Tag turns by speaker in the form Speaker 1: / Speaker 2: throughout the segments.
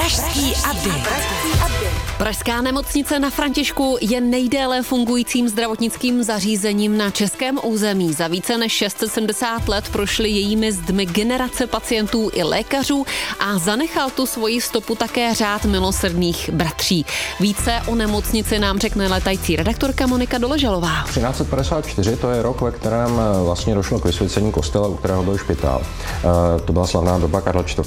Speaker 1: Pražský update. Pražská nemocnice na Františku je nejdéle fungujícím zdravotnickým zařízením na českém území. Za více než 670 let prošly jejími zdmi generace pacientů i lékařů a zanechal tu svoji stopu také řád milosrdných bratří. Více o nemocnici nám řekne létající redaktorka Monika Doležalová.
Speaker 2: 1354 to je rok, ve kterém vlastně došlo k vysvěcení kostela, u kterého byl špitál. To byla slavná doba Karla IV.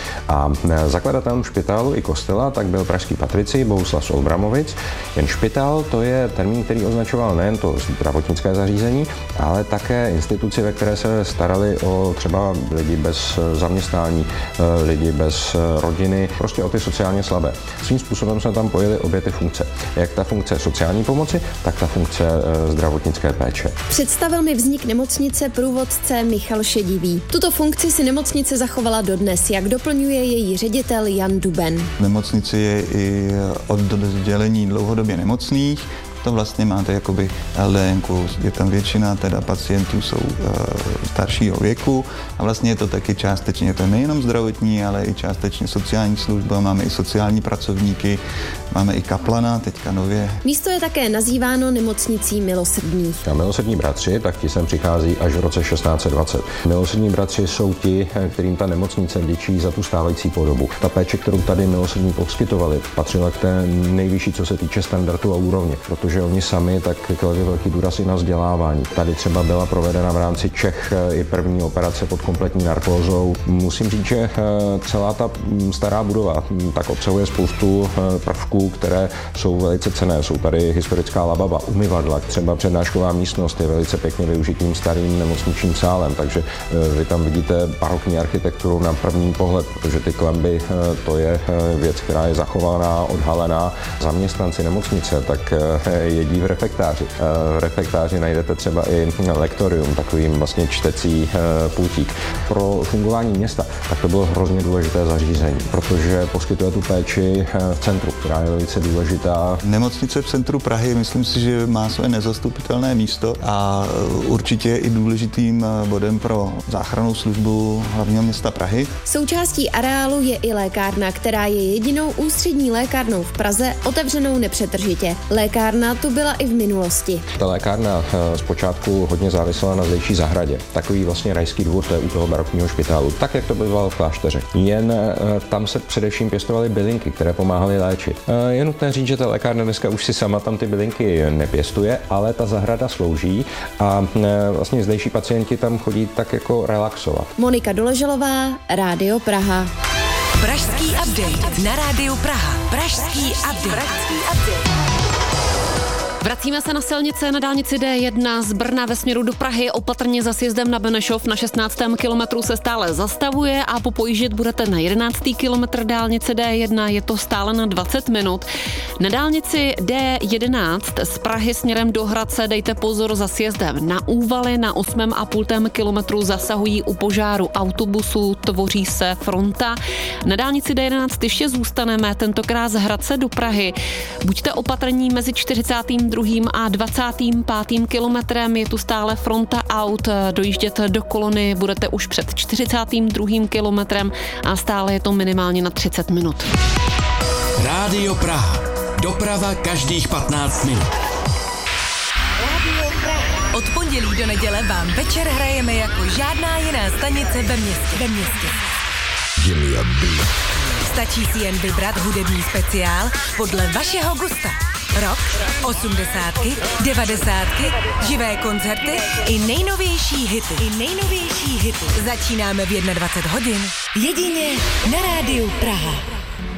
Speaker 2: A zakladatelem špitálu i kostela tak byl pražský patricij Bohuslav z Olbramovic. Jen špitál to je termín, který označoval nejen to zdravotnické zařízení, ale také instituci, ve které se starali o třeba lidi bez zaměstnání, lidi bez rodiny, prostě o ty sociálně slabé. Svým způsobem jsme tam pojeli obě ty funkce. Jak ta funkce sociální pomoci, tak ta funkce zdravotnické péče.
Speaker 3: Představil mi vznik nemocnice průvodce Michal Šedivý. Tuto funkci si nemocnice zachovala dodnes, jak doplňuje její ředitel Jan Duben.
Speaker 4: V nemocnici je i oddělení dlouhodobě nemocných. To vlastně máte jakoby LDN-ku, je tam většina teda pacientů jsou staršího věku a vlastně je to taky částečně, to nejenom zdravotní, ale i částečně sociální služba, máme i sociální pracovníky, máme i kaplana, teďka nově.
Speaker 3: Místo je také nazýváno nemocnicí milosrdných.
Speaker 2: A milosrdní bratři, tak ti sem přichází až v roce 1620. Milosrdní bratři jsou ti, kterým ta nemocnice vděčí za tu stávající podobu. Ta péče, kterou tady milosrdní poskytovali, patřila k té nejvyšší, co se týče standardu a úrovně, protože oni sami tak kladli velký důraz i na vzdělávání. Tady třeba byla provedena v rámci Čech i první operace pod kompletní narkózou. Musím říct, že celá ta stará budova tak obsahuje spoustu prvků, které jsou velice cenné. Jsou tady historická lavaba, umyvadla, třeba přednášková místnost je velice pěkně využitým starým nemocničním sálem, takže vy tam vidíte barokní architekturu na první pohled, protože ty klenby, to je věc, která je zachovaná, odhalená. Zaměstnanci nemocnice tak jedí v refektáři. V refektáři najdete třeba i lektorium, takovým vlastně čtecí pultík. Pro fungování města tak to bylo hrozně důležité zařízení, protože poskytuje tu péči v centru, která je velice důležitá.
Speaker 4: Nemocnice v centru Prahy, myslím si, že má své nezastupitelné místo a určitě je i důležitým bodem pro záchrannou službu hlavního města Prahy.
Speaker 3: Součástí areálu je i lékárna, která je jedinou ústřední lékárnou v Praze otevřenou nepřetržitě. Lékárna tu byla i v minulosti.
Speaker 2: Ta lékárna zpočátku hodně závisela na zdejší zahradě. Takový vlastně rajský dvůr, to je u toho barokního špitálu, tak jak to bývalo v klášteře. Jen tam se především pěstovaly bylinky, které pomáhaly léčit. Je nutné říct, že ta lékárna dneska už si sama tam ty bylinky nepěstuje, ale ta zahrada slouží a vlastně zdejší pacienti tam chodí tak jako relaxovat.
Speaker 3: Monika Doležalová, Rádio Praha.
Speaker 1: Pražský update na Rádiu Praha. Pražský update. Vracíme se na silnice na dálnici D1 z Brna ve směru do Prahy. Opatrně za sjezdem na Benešov na 16. kilometru se stále zastavuje a popojíždět budete na 11. kilometr dálnice D1. Je to stále na 20 minut. Na dálnici D11 z Prahy směrem do Hradce dejte pozor za sjezdem na Úvaly. Na 8,5 kilometru zasahují u požáru autobusu, tvoří se fronta. Na dálnici D11 ještě zůstaneme, tentokrát z Hradce do Prahy. Buďte opatrní mezi 42. a 25. kilometrem, je tu stále fronta aut, dojíždět do kolony budete už před 42. kilometrem a stále je to minimálně na 30 minut.
Speaker 5: Rádio Praha. Doprava každých 15 minut.
Speaker 1: Od pondělí do neděle vám večer hrajeme jako žádná jiná stanice ve městě. Stačí si jen vybrat hudební speciál podle vašeho gusta. Rock, 80, 90, živé koncerty i nejnovější hity. Začínáme v 21 hodin. Jedině na Rádiu Praha.